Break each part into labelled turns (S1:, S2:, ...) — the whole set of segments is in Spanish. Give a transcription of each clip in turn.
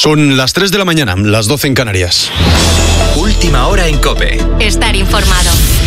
S1: Son las 3 de la mañana, las 12 en Canarias.
S2: Última hora en COPE.
S3: Estar informado.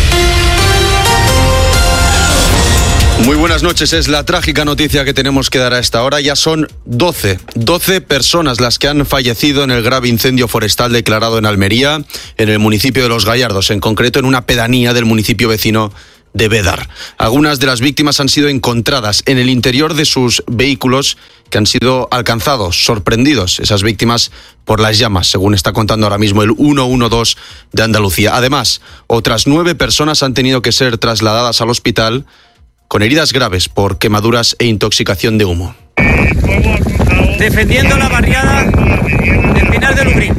S1: Muy buenas noches, es la trágica noticia que tenemos que dar a esta hora. Ya son 12 personas las que han fallecido en el grave incendio forestal declarado en Almería, en el municipio de Los Gallardos, en concreto en una pedanía del municipio vecino de Bédar. Algunas de las víctimas han sido encontradas en el interior de sus vehículos que han sido alcanzados, sorprendidos, esas víctimas por las llamas, según está contando ahora mismo el 112 de Andalucía. Además, otras 9 personas han tenido que ser trasladadas al hospital con heridas graves por quemaduras e intoxicación de humo.
S4: Defendiendo la barriada del Pinar de Lubrín.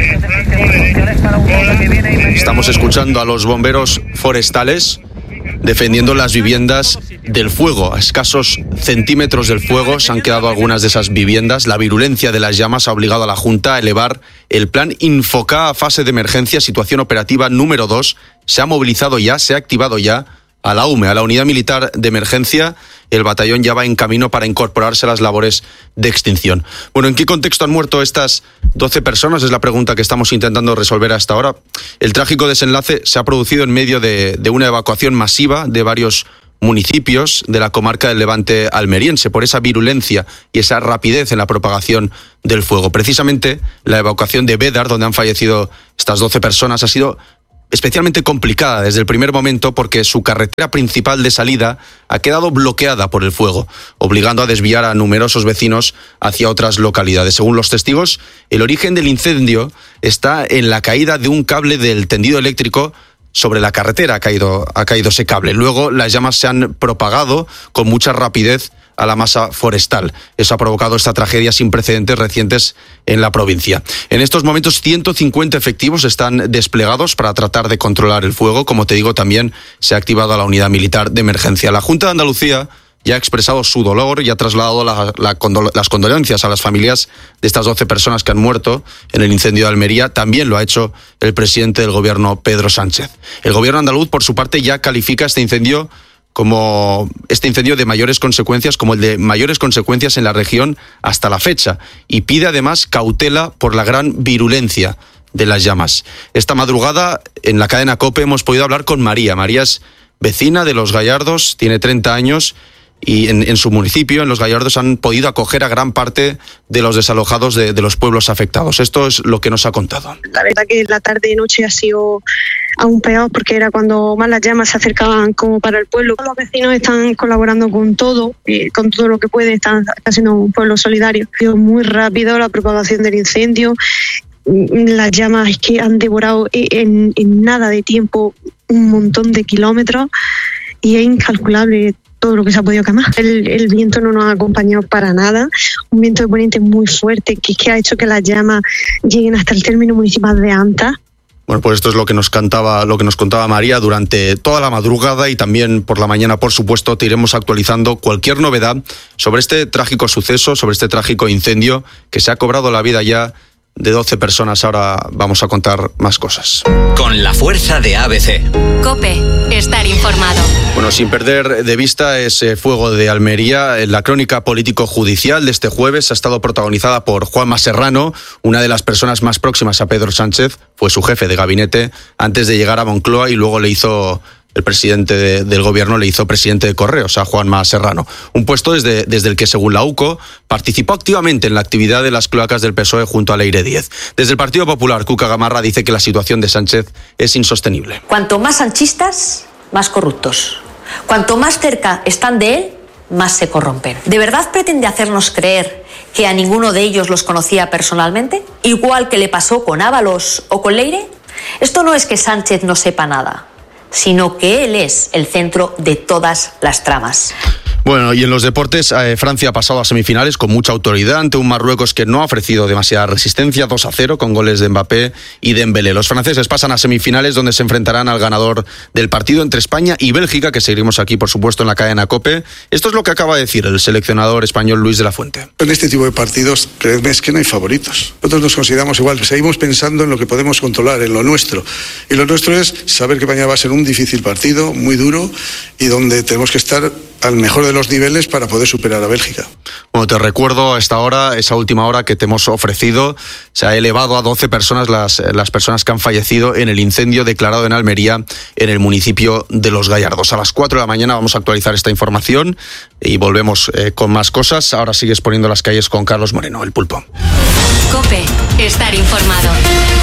S1: Estamos escuchando a los bomberos forestales defendiendo las viviendas del fuego. A escasos centímetros del fuego se han quedado algunas de esas viviendas. La virulencia de las llamas ha obligado a la Junta a elevar el plan Infoca a fase de emergencia, situación operativa número 2. Se ha movilizado ya, se ha activado ya a la UME, a la Unidad Militar de Emergencia. El batallón ya va en camino para incorporarse a las labores de extinción. Bueno, ¿en qué contexto han muerto estas 12 personas? Es la pregunta que estamos intentando resolver hasta ahora. El trágico desenlace se ha producido en medio de una evacuación masiva de varios municipios de la comarca del Levante almeriense por esa virulencia y esa rapidez en la propagación del fuego. Precisamente la evacuación de Bédar, donde han fallecido estas 12 personas, ha sido especialmente complicada desde el primer momento porque su carretera principal de salida ha quedado bloqueada por el fuego, obligando a desviar a numerosos vecinos hacia otras localidades. Según los testigos, el origen del incendio está en la caída de un cable del tendido eléctrico. Sobre la carretera ha caído ese cable. Luego las llamas se han propagado con mucha rapidez a la masa forestal. Eso ha provocado esta tragedia sin precedentes recientes en la provincia. En estos momentos 150 efectivos están desplegados para tratar de controlar el fuego. Como te digo, también se ha activado a la Unidad Militar de Emergencia. La Junta de Andalucía ya ha expresado su dolor y ha trasladado las condolencias a las familias de estas 12 personas que han muerto en el incendio de Almería. También lo ha hecho el presidente del gobierno, Pedro Sánchez. El gobierno andaluz, por su parte, ya califica este incendio de mayores consecuencias, como el de mayores consecuencias en la región hasta la fecha, y pide además cautela por la gran virulencia de las llamas. Esta madrugada en la cadena COPE hemos podido hablar con María. María es vecina de Los Gallardos, tiene 30 años y en su municipio, en Los Gallardos, han podido acoger a gran parte de los desalojados de los pueblos afectados. Esto es lo que nos ha contado.
S5: La verdad que la tarde y noche ha sido aún peor porque era cuando más las llamas se acercaban como para el pueblo. Los vecinos están colaborando con todo lo que pueden, están haciendo un pueblo solidario. Ha sido muy rápido la propagación del incendio. Las llamas es que han devorado en nada de tiempo un montón de kilómetros y es incalculable todo lo que se ha podido quemar. El viento no nos ha acompañado para nada, un viento de poniente muy fuerte que ha hecho que las llamas lleguen hasta el término municipal de Anta.
S1: Bueno, pues esto es lo que nos contaba María durante toda la madrugada y también por la mañana, por supuesto, te iremos actualizando cualquier novedad sobre este trágico suceso, sobre este trágico incendio que se ha cobrado la vida ya de 12 personas. Ahora vamos a contar más cosas.
S2: Con la fuerza de ABC.
S3: COPE, estar informado.
S1: Bueno, sin perder de vista ese fuego de Almería, la crónica político-judicial de este jueves ha estado protagonizada por Juanma Serrano, una de las personas más próximas a Pedro Sánchez. Fue su jefe de gabinete antes de llegar a Moncloa y luego el presidente del gobierno le hizo presidente de Correos a Juanma Serrano. Un puesto desde el que, según la UCO, participó activamente en la actividad de las cloacas del PSOE junto a Leire Díez. Desde el Partido Popular, Cuca Gamarra dice que la situación de Sánchez es insostenible.
S6: Cuanto más sanchistas, más corruptos. Cuanto más cerca están de él, más se corrompen. ¿De verdad pretende hacernos creer que a ninguno de ellos los conocía personalmente? Igual que le pasó con Ábalos o con Leire. Esto no es que Sánchez no sepa nada, sino que él es el centro de todas las tramas.
S1: Bueno, y en los deportes, Francia ha pasado a semifinales con mucha autoridad ante un Marruecos que no ha ofrecido demasiada resistencia, 2-0 con goles de Mbappé y Dembélé. Los franceses pasan a semifinales donde se enfrentarán al ganador del partido entre España y Bélgica, que seguiremos aquí, por supuesto, en la cadena COPE. Esto es lo que acaba de decir el seleccionador español Luis de la Fuente.
S7: En este tipo de partidos, creedme, es que no hay favoritos. Nosotros nos consideramos igual, seguimos pensando en lo que podemos controlar, en lo nuestro. Y lo nuestro es saber que mañana va a ser un difícil partido, muy duro, y donde tenemos que estar al mejor de los niveles para poder superar a Bélgica.
S1: Bueno, te recuerdo esta hora, esa última hora que te hemos ofrecido. Se ha elevado a 12 personas las personas que han fallecido en el incendio declarado en Almería, en el municipio de Los Gallardos. A las 4 de la mañana vamos a actualizar esta información y volvemos con más cosas. Ahora sigues poniendo las calles con Carlos Moreno, el Pulpo.
S3: COPE. Estar informado.